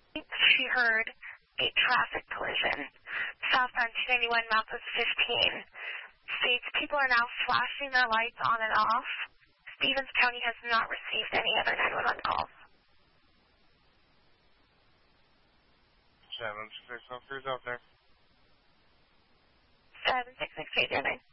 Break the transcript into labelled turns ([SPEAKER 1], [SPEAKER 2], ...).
[SPEAKER 1] she heard a traffic collision southbound 291, Malthus 15. States people are now flashing their lights on and off. Stevens County has not received any other 911 calls.
[SPEAKER 2] 766 out there.
[SPEAKER 1] 766 809.